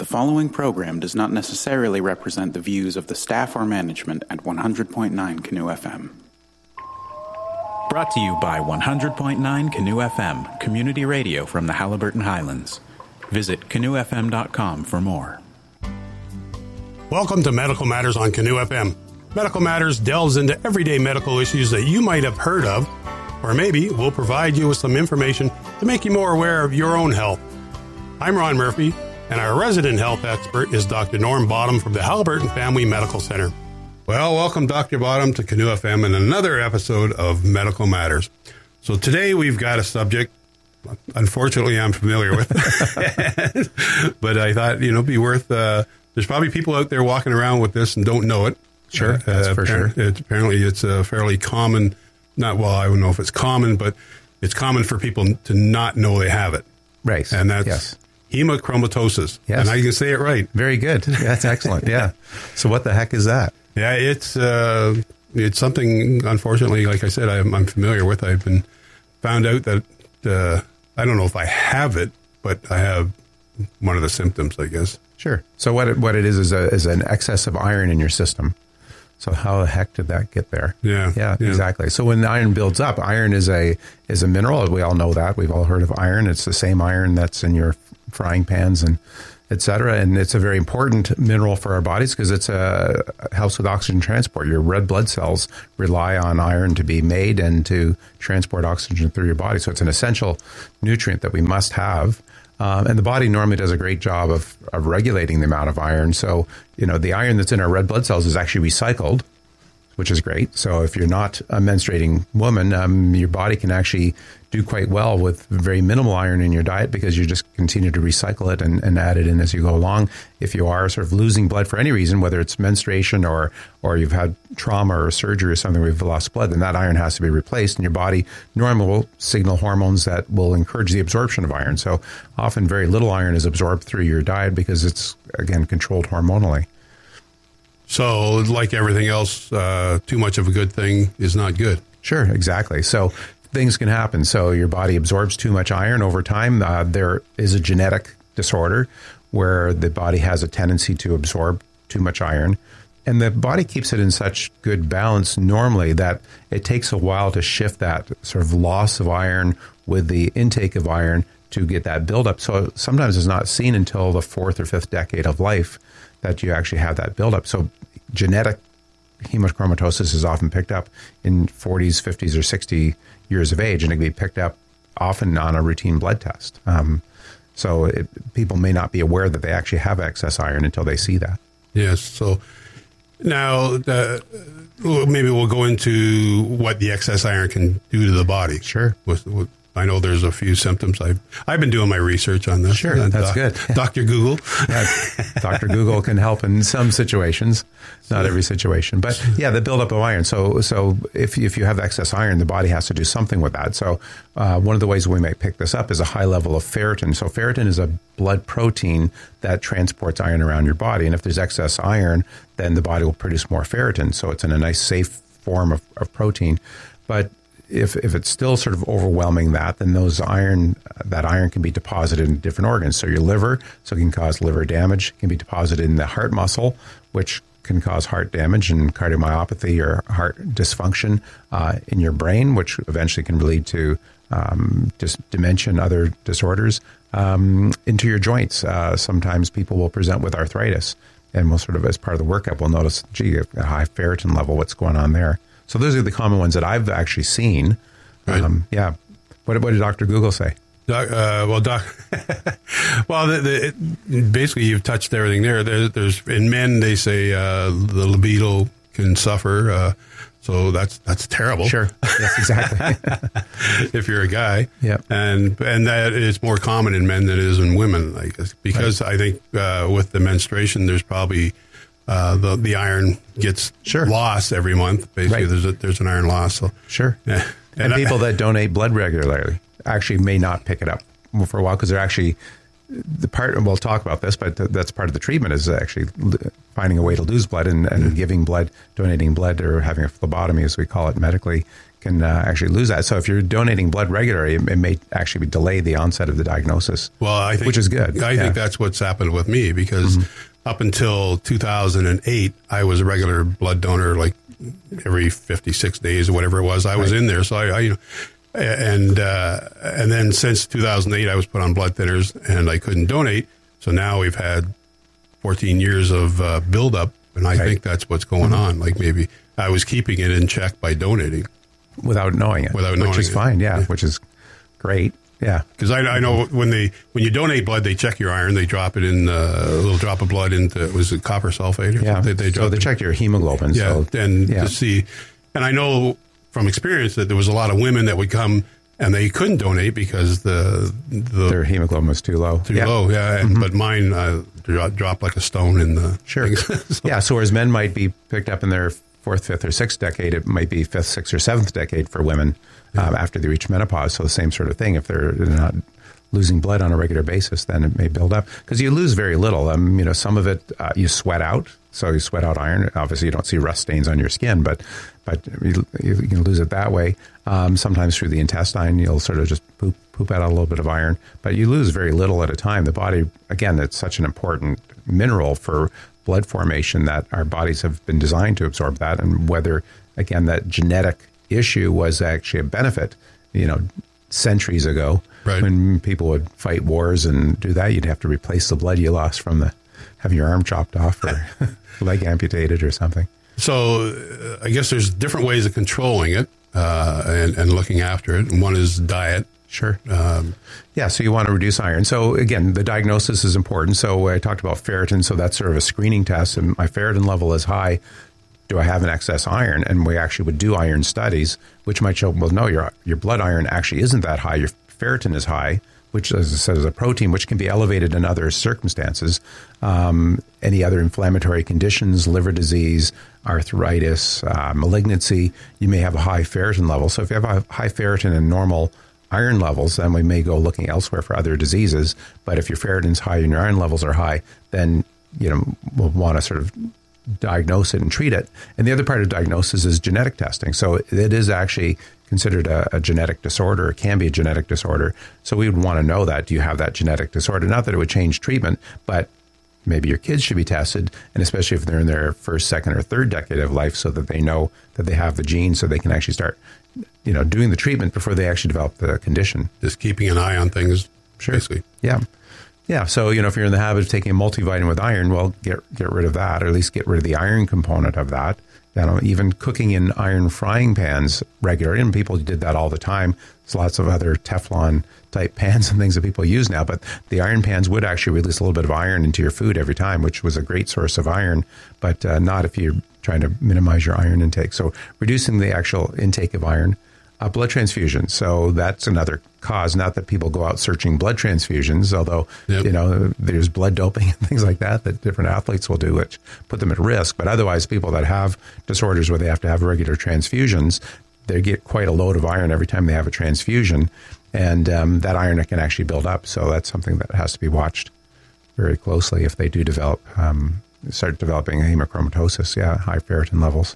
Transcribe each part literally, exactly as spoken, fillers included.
following program does not necessarily represent the views of the staff or management at one hundred point nine Canoe F M. Brought to you by one hundred point nine Canoe F M, community radio from the Haliburton Highlands. Visit canoe f m dot com for more. Welcome to Medical Matters on Canoe F M. Medical Matters delves into everyday medical issues that you might have heard of, or maybe we'll provide you with some information to make you more aware of your own health. I'm Ron Murphy, and our resident health expert is Doctor Norm Bottom from the Haliburton Family Medical Center. Well, welcome, Doctor Bottom, to Canoe F M and another episode of Medical Matters. So today we've got a subject, unfortunately, I'm familiar with, but I thought, you know, it'd be worth, uh, there's probably people out there walking around with this and don't know it. Sure, uh, that's for appar- sure. It's, apparently it's a fairly common, not, well, I don't know if it's common, but it's common for people to not know they have it. Right. And that's yes. hemochromatosis. Yes. And I can say it right. Very good. That's excellent. Yeah. So what the heck is that? Yeah, it's uh, it's something, unfortunately, like I said, I'm, I'm familiar with. I've been found out that, uh, I don't know if I have it, but I have one of the symptoms, I guess. Sure. So what it, what it is is, a, is an excess of iron in your system. So how the heck did that get there? Yeah, yeah. Yeah, exactly. So when the iron builds up, iron is a is a mineral. We all know that. We've all heard of iron. It's the same iron that's in your frying pans and et cetera. And it's a very important mineral for our bodies because it's a helps with oxygen transport. Your red blood cells rely on iron to be made and to transport oxygen through your body. So it's an essential nutrient that we must have. Um, and the body normally does a great job of, of regulating the amount of iron. So, you know, the iron that's in our red blood cells is actually recycled, which is great. So if you're not a menstruating woman, um, your body can actually do quite well with very minimal iron in your diet because you just continue to recycle it and, and add it in as you go along. If you are sort of losing blood for any reason, whether it's menstruation or or you've had trauma or surgery or something where you've lost blood, then that iron has to be replaced. And your body normally will signal hormones that will encourage the absorption of iron. So often very little iron is absorbed through your diet because it's, again, controlled hormonally. So like everything else, uh, too much of a good thing is not good. Sure, exactly. So things can happen. So your body absorbs too much iron over time. Uh, there is a genetic disorder where the body has a tendency to absorb too much iron. And the body keeps it in such good balance normally that it takes a while to shift that sort of loss of iron with the intake of iron to get that buildup. So sometimes it's not seen until the fourth or fifth decade of life that you actually have that buildup. So genetic hemochromatosis is often picked up in forties, fifties, or sixty years of age, and it can be picked up often on a routine blood test. Um, so it, people may not be aware that they actually have excess iron until they see that. Yes. So now uh, maybe we'll go into what the excess iron can do to the body. Sure. With, with, I know there's a few symptoms. I've I've been doing my research on this. Sure, uh, that's doc, good. Doctor Google. Yeah, Doctor Google can help in some situations, not every situation. But yeah, the buildup of iron. So so if if you have excess iron, the body has to do something with that. So uh, one of the ways we might pick this up is a high level of ferritin. So ferritin is a blood protein that transports iron around your body. And if there's excess iron, then the body will produce more ferritin. So it's in a nice, safe form of, of protein. But If if it's still sort of overwhelming that, then those iron that iron can be deposited in different organs. So your liver, so it can cause liver damage, can be deposited in the heart muscle, which can cause heart damage and cardiomyopathy or heart dysfunction uh, in your brain, which eventually can lead to um, just dementia and other disorders. Um, into your joints, uh, sometimes people will present with arthritis, and we'll sort of, as part of the workup, we'll notice, gee, a high ferritin level, what's going on there? So those are the common ones that I've actually seen. Right. Um, yeah. What, what did Doctor Google say? Doc, uh, well, doc, well, the, the, it, basically you've touched everything there. there. There's in men they say uh, the libido can suffer, uh, so that's that's terrible. Sure. Yes, exactly. If you're a guy, yeah, and and that is more common in men than it is in women, I guess, because right. I think uh, with the menstruation, there's probably. Uh, the the iron gets sure. lost every month. Basically, right. there's a, there's an iron loss. So sure. Yeah. And, and people I, that donate blood regularly actually may not pick it up for a while because they're actually the part. And we'll talk about this, but th- that's part of the treatment is actually finding a way to lose blood and, and mm-hmm. giving blood, donating blood, or having a phlebotomy, as we call it medically, can uh, actually lose that. So if you're donating blood regularly, it, it may actually delay the onset of the diagnosis. Well, I think, which is good. I yeah. think that's what's happened with me, because mm-hmm. up until two thousand eight, I was a regular blood donor, like every fifty-six days or whatever it was. I was right. in there, so I, I you know, and uh, and then since two thousand eight, I was put on blood thinners, and I couldn't donate. So now we've had fourteen years of uh, buildup, and I right. think that's what's going mm-hmm. on. Like maybe I was keeping it in check by donating. Without knowing it. Without knowing Which is it. fine, yeah, yeah, which is great. Yeah. Because I, I know when they when you donate blood, they check your iron. They drop it in uh, a little drop of blood into, was it copper sulfate? Or yeah. They, they so they it. check your hemoglobin. Yeah. So, and yeah. to see, and I know from experience that there was a lot of women that would come and they couldn't donate because the, the their hemoglobin was too low. Too yeah. low, yeah. And, mm-hmm. But mine uh, dropped like a stone in the sure. so. Yeah. So whereas men might be picked up in their fourth, fifth, or sixth decade, it might be fifth, sixth, or seventh decade for women yeah. um, after they reach menopause. So the same sort of thing. If they're, they're not losing blood on a regular basis, then it may build up because you lose very little. Um, you know, some of it uh, you sweat out, so you sweat out iron. Obviously, you don't see rust stains on your skin, but but you, you can lose it that way. Um, sometimes through the intestine, you'll sort of just poop poop out a little bit of iron, but you lose very little at a time. The body, again, it's such an important mineral for blood formation that our bodies have been designed to absorb that, and whether again that genetic issue was actually a benefit, you know, centuries ago. Right. When people would fight wars and do that, you'd have to replace the blood you lost from the having your arm chopped off or leg amputated or something. So uh, I guess there's different ways of controlling it uh, and, and looking after it. And one is diet. Sure. Um, yeah, so you want to reduce iron. So again, the diagnosis is important. So I talked about ferritin, so that's sort of a screening test. And my ferritin level is high. Do I have an excess iron? And we actually would do iron studies, which might show, well, no, your your blood iron actually isn't that high. Your ferritin is high, which, as I said, is a protein, which can be elevated in other circumstances. Um, any other inflammatory conditions, liver disease, arthritis, uh, malignancy, you may have a high ferritin level. So if you have a high ferritin and normal iron levels, then we may go looking elsewhere for other diseases. But if your ferritin's high and your iron levels are high, then, you know, we'll want to sort of diagnose it and treat it. And the other part of diagnosis is genetic testing. So it is actually considered a, a genetic disorder. It can be a genetic disorder. So we would want to know that. Do you have that genetic disorder? Not that it would change treatment, but maybe your kids should be tested, and especially if they're in their first, second, or third decade of life, so that they know that they have the gene, so they can actually start, you know, doing the treatment before they actually develop the condition. Just keeping an eye on things, sure. basically. Yeah. Yeah, so, you know, if you're in the habit of taking a multivitamin with iron, well, get get rid of that, or at least get rid of the iron component of that. You know, even cooking in iron frying pans regularly, and people did that all the time. There's lots of other Teflon type pans and things that people use now, but the iron pans would actually release a little bit of iron into your food every time, which was a great source of iron, but uh, not if you're trying to minimize your iron intake. So reducing the actual intake of iron. Uh, blood transfusions. So that's another cause. Not that people go out searching blood transfusions, although, yep. you know, there's blood doping and things like that that different athletes will do, which put them at risk. But otherwise, people that have disorders where they have to have regular transfusions, they get quite a load of iron every time they have a transfusion. And um, that iron can actually build up. So that's something that has to be watched very closely if they do develop, um, start developing hemochromatosis, yeah, high ferritin levels.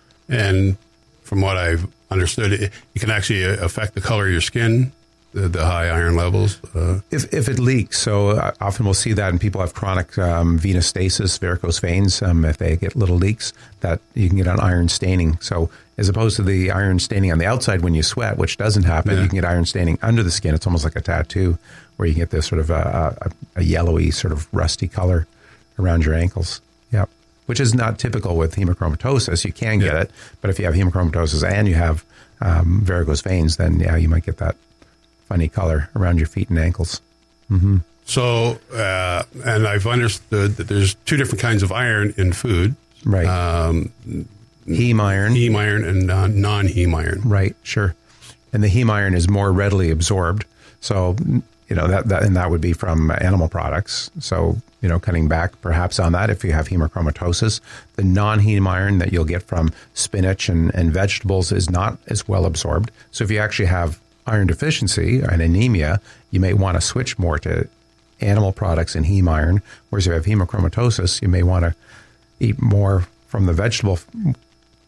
And from what I've understood, it, it can actually affect the color of your skin, the, the high iron levels. Uh. If if it leaks, so uh, often we'll see that in people who have chronic um, venous stasis, varicose veins. Um, if they get little leaks, that you can get an iron staining. So as opposed to the iron staining on the outside when you sweat, which doesn't happen, yeah. you can get iron staining under the skin. It's almost like a tattoo, where you get this sort of a, a, a yellowy, sort of rusty color around your ankles. Yep. Which is not typical with hemochromatosis. You can get yeah. it, but if you have hemochromatosis and you have um, varicose veins, then yeah, you might get that funny color around your feet and ankles. Mm-hmm. So, uh, and I've understood that there's two different kinds of iron in food. Right. Um, heme iron. Heme iron and uh, non-heme iron. Right, sure. And the heme iron is more readily absorbed. So, you know, that, that and that would be from animal products. So, you know, cutting back perhaps on that if you have hemochromatosis. The non-heme iron that you'll get from spinach and, and vegetables is not as well absorbed. So if you actually have iron deficiency and anemia, you may want to switch more to animal products and heme iron. Whereas if you have hemochromatosis, you may want to eat more from the vegetable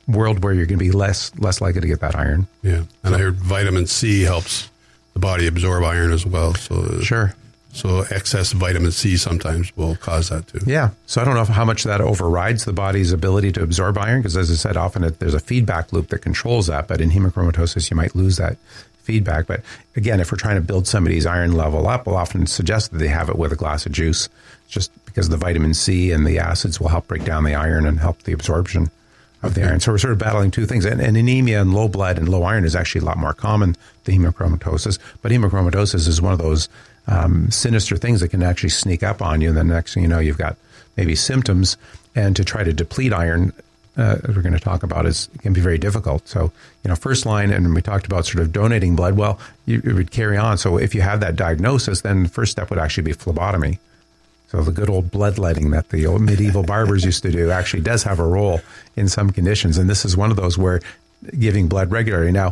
world where you're going to be less less likely to get that iron. Yeah, and I heard vitamin C helps the body absorb iron as well. So sure. So excess vitamin C sometimes will cause that too. Yeah. So I don't know how much that overrides the body's ability to absorb iron, because as I said, often it, there's a feedback loop that controls that. But in hemochromatosis, you might lose that feedback. But again, if we're trying to build somebody's iron level up, we'll often suggest that they have it with a glass of juice, just because the vitamin C and the acids will help break down the iron and help the absorption of the iron. So we're sort of battling two things. And, and anemia and low blood and low iron is actually a lot more common than hemochromatosis. But hemochromatosis is one of those um, sinister things that can actually sneak up on you. And then the next thing you know, you've got maybe symptoms. And to try to deplete iron, uh, as we're going to talk about, is it can be very difficult. So, you know, first line, and we talked about sort of donating blood. Well, you, it would carry on. So if you have that diagnosis, then the first step would actually be phlebotomy. So the good old bloodletting that the old medieval barbers used to do actually does have a role in some conditions. And this is one of those where giving blood regularly. Now,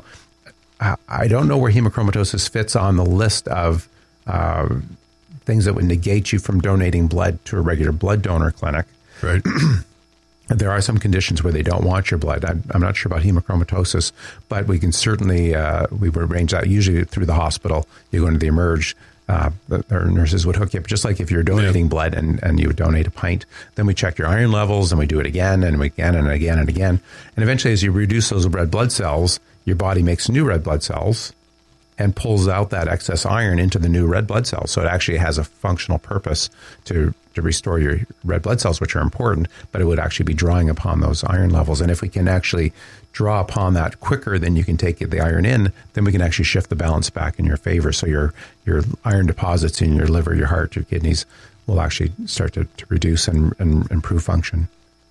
I don't know where hemochromatosis fits on the list of uh, things that would negate you from donating blood to a regular blood donor clinic. Right. There are some conditions where they don't want your blood. I'm, I'm not sure about hemochromatosis, but we can certainly, uh, we would arrange that usually through the hospital. You go into the Emerge. Uh, our nurses would hook you up, just like if you're donating yeah. blood and, and you would donate a pint. Then we check your iron levels and we do it again and again and again and again. And eventually, as you reduce those red blood cells, your body makes new red blood cells and pulls out that excess iron into the new red blood cells. So it actually has a functional purpose to, to restore your red blood cells, which are important, but it would actually be drawing upon those iron levels. And if we can actually draw upon that quicker than you can take the iron in, then we can actually shift the balance back in your favor. So your your iron deposits in your liver, your heart, your kidneys will actually start to, to reduce and, and improve function.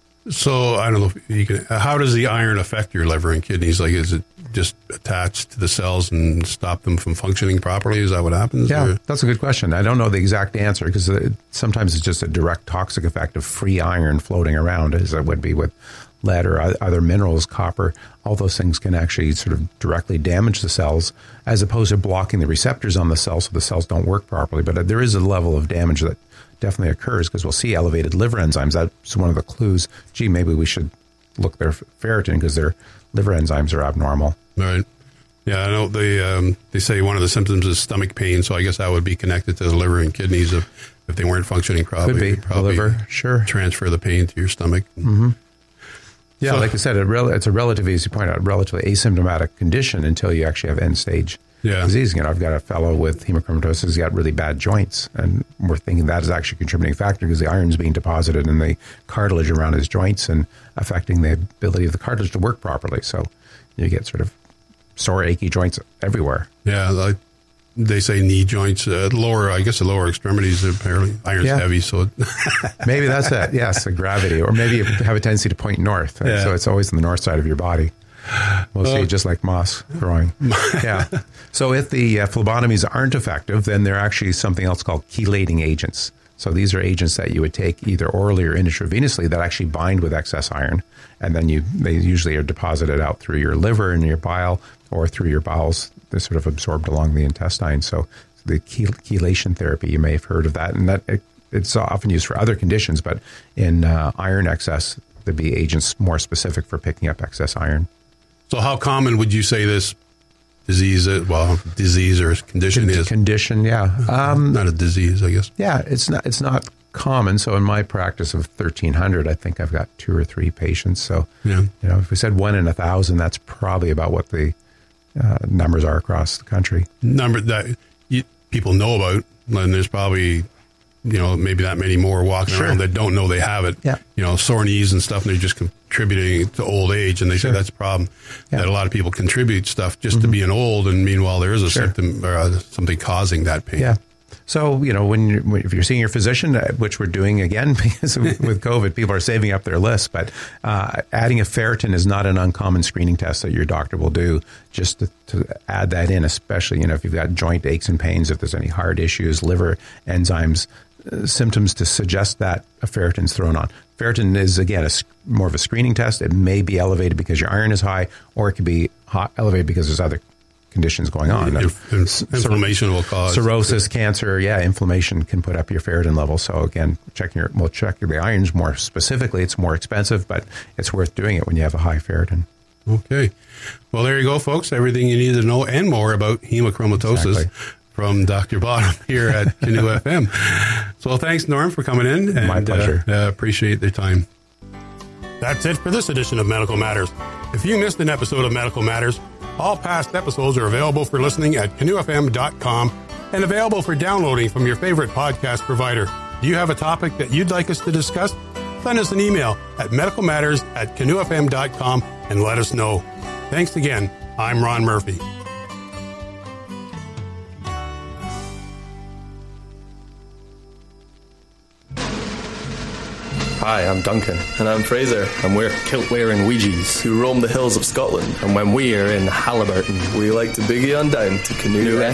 So I don't know if you can, how does the iron affect your liver and kidneys? Like, is it just attached to the cells and stop them from functioning properly? Is that what happens? Yeah, or? That's a good question. I don't know the exact answer, because sometimes it's just a direct toxic effect of free iron floating around, as it would be with lead or other minerals, copper. All those things can actually sort of directly damage the cells, as opposed to blocking the receptors on the cells so the cells don't work properly. But there is a level of damage that definitely occurs, because we'll see elevated liver enzymes. That's one of the clues. Gee, maybe we should look their ferritin because their liver enzymes are abnormal. Right. Yeah, I know they um, they say one of the symptoms is stomach pain, so I guess that would be connected to the liver and kidneys. If, if they weren't functioning properly, could be you'd probably the liver. Sure, transfer the pain to your stomach. Mm-hmm. Yeah, so, like I said, it rel- it's a relatively, as you point out, relatively asymptomatic condition until you actually have end stage yeah. disease. You know, I've got a fellow with hemochromatosis who's got really bad joints, and we're thinking that is actually a contributing factor, because the iron's being deposited in the cartilage around his joints and affecting the ability of the cartilage to work properly. So you get sort of sore, achy joints everywhere. Yeah, like they say knee joints, uh, lower, I guess the lower extremities, apparently iron's yeah. heavy. So maybe that's it. Yes, the gravity. Or maybe you have a tendency to point north. Right? Yeah. So it's always on the north side of your body. We'll see, just like moss growing. Yeah. So if the uh, phlebotomies aren't effective, then they're actually something else called chelating agents. So these are agents that you would take either orally or intravenously that actually bind with excess iron. And then you they usually are deposited out through your liver and your bile, or through your bowels. They're sort of absorbed along the intestine. So the chel- chelation therapy, you may have heard of that. And that it, it's often used for other conditions, but in uh, iron excess, there'd be agents more specific for picking up excess iron. So how common would you say this disease, is? well, disease or condition is? Condition, yeah. Um, not a disease, I guess. Yeah, it's not It's not common. So in my practice of thirteen hundred, I think I've got two or three patients. So, yeah. you know, if we said one in a thousand, that's probably about what the uh, numbers are across the country. Number that you, people know about, and there's probably, you know, maybe that many more walking sure. around that don't know they have it. Yeah. You know, sore knees and stuff, and they're just contributing to old age, and they sure. say that's a problem. Yeah. That a lot of people contribute stuff just mm-hmm. to being old, and meanwhile there is a sure. symptom or uh, something causing that pain. Yeah. So, you know, when, you're, if you're seeing your physician, which we're doing again because with COVID, people are saving up their list, but uh, adding a ferritin is not an uncommon screening test that your doctor will do, just to, to add that in, especially, you know, if you've got joint aches and pains, if there's any heart issues, liver enzymes, uh, symptoms to suggest that a ferritin's thrown on. Ferritin is, again, a, more of a screening test. It may be elevated because your iron is high, or it could be hot, elevated because there's other conditions going on. Inf- inflammation will cause cirrhosis, cancer. Yeah, inflammation can put up your ferritin level. So again, checking your well, check the irons more specifically. It's more expensive, but it's worth doing it when you have a high ferritin. Okay. Well, there you go, folks. Everything you need to know and more about hemochromatosis exactly. from Doctor Bottom here at Canoe F M. So thanks, Norm, for coming in. And, My pleasure. Uh, uh, appreciate the time. That's it for this edition of Medical Matters. If you missed an episode of Medical Matters, all past episodes are available for listening at canoe f m dot com and available for downloading from your favorite podcast provider. Do you have a topic that you'd like us to discuss? Send us an email at medicalmatters at canoe f m dot com and let us know. Thanks again. I'm Ron Murphy. Hi, I'm Duncan. And I'm Fraser. And we're kilt-wearing Ouija's who roam the hills of Scotland. And when we are in Halliburton, we like to boogie on down to Canoe F M.